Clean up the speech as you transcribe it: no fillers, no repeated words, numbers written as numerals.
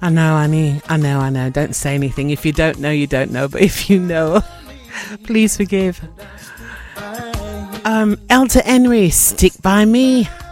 I know, Annie. I know. Don't say anything. If you don't know, you don't know. But if you know, please forgive. Elder Henry, Stick By Me.